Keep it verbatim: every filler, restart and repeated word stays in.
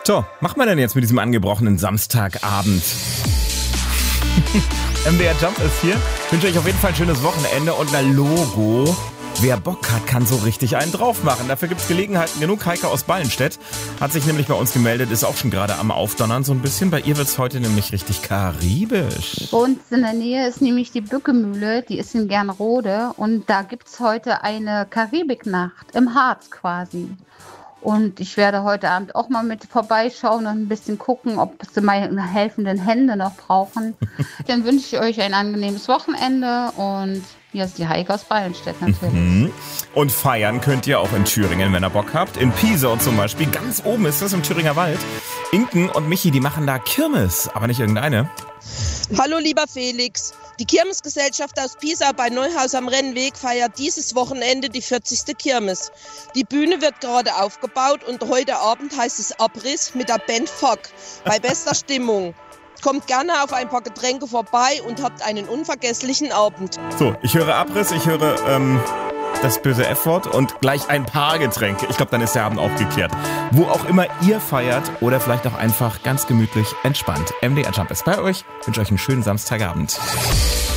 So, macht man denn jetzt mit diesem angebrochenen Samstagabend? M D R Jump ist hier. Ich wünsche euch auf jeden Fall ein schönes Wochenende und ein Logo. Wer Bock hat, kann so richtig einen drauf machen. Dafür gibt's Gelegenheiten genug. Heike aus Ballenstedt hat sich nämlich bei uns gemeldet, ist auch schon gerade am Aufdonnern so ein bisschen. Bei ihr wird's heute nämlich richtig karibisch. Bei uns in der Nähe ist nämlich die Bückemühle, die ist in Gernrode und da gibt's heute eine Karibiknacht im Harz quasi. Und ich werde heute Abend auch mal mit vorbeischauen und ein bisschen gucken, ob sie meine helfenden Hände noch brauchen. Dann wünsche ich euch ein angenehmes Wochenende und hier ist die Heike aus Ballenstedt natürlich. Mhm. Und feiern könnt ihr auch in Thüringen, wenn ihr Bock habt. In Pisau zum Beispiel, ganz oben ist das im Thüringer Wald. Inken und Michi, die machen da Kirmes, aber nicht irgendeine. Hallo lieber Felix, die Kirmesgesellschaft aus Pisau bei Neuhaus am Rennweg feiert dieses Wochenende die vierzigste Kirmes. Die Bühne wird gerade aufgebaut und heute Abend heißt es Abriss mit der Band Fuck bei bester Stimmung. Kommt gerne auf ein paar Getränke vorbei und habt einen unvergesslichen Abend. So, ich höre Abriss, ich höre ähm, das böse F-Wort und gleich ein paar Getränke. Ich glaube, dann ist der Abend auch geklärt. Wo auch immer ihr feiert oder vielleicht auch einfach ganz gemütlich entspannt. M D R Jump ist bei euch. Ich wünsche euch einen schönen Samstagabend.